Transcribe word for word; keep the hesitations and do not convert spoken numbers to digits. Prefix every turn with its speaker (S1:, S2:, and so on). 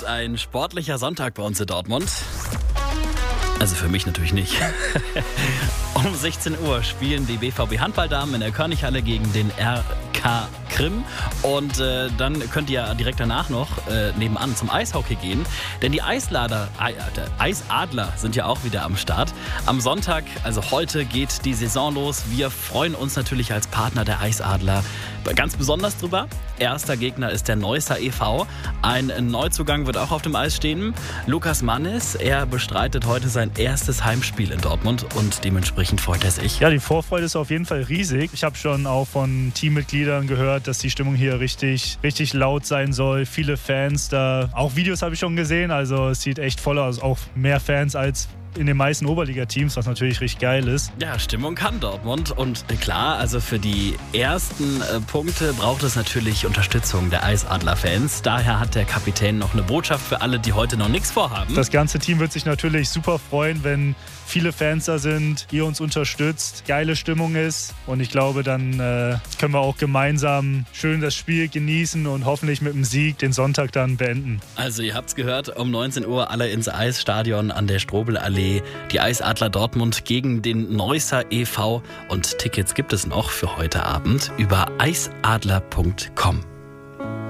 S1: ein sportlicher Sonntag bei uns in Dortmund. Also für mich natürlich nicht. Um sechzehn Uhr spielen die B V B Handballdamen in der Körnighalle gegen den R K Krim. Und äh, dann könnt ihr direkt danach noch äh, nebenan zum Eishockey gehen. Denn die Eislader, äh, Eisadler sind ja auch wieder am Start. Am Sonntag, also heute, geht die Saison los. Wir freuen uns natürlich als Partner der Eisadler ganz besonders drüber. Erster Gegner ist der Neusser e V. Ein Neuzugang wird auch auf dem Eis stehen. Lukas Mannes, er bestreitet heute sein erstes Heimspiel in Dortmund und dementsprechend freut er sich.
S2: Ja, die Vorfreude ist auf jeden Fall riesig. Ich habe schon auch von Teammitgliedern gehört, dass die Stimmung hier richtig, richtig laut sein soll. Viele Fans da. Auch Videos habe ich schon gesehen, also es sieht echt voll aus. Auch mehr Fans als in den meisten Oberliga-Teams, was natürlich richtig geil ist.
S1: Ja, Stimmung kann Dortmund. Und klar, also für die ersten äh, Punkte braucht es natürlich Unterstützung der Eisadler-Fans. Daher hat der Kapitän noch eine Botschaft für alle, die heute noch nichts vorhaben.
S2: Das ganze Team wird sich natürlich super freuen, wenn viele Fans da sind, ihr uns unterstützt, geile Stimmung ist. Und ich glaube, dann äh, können wir auch gemeinsam schön das Spiel genießen und hoffentlich mit dem Sieg den Sonntag dann beenden.
S1: Also ihr habt's gehört, um neunzehn Uhr alle ins Eisstadion an der Strobelallee. Die Eisadler Dortmund gegen den Neusser e V. Und Tickets gibt es noch für heute Abend über eisadler punkt com.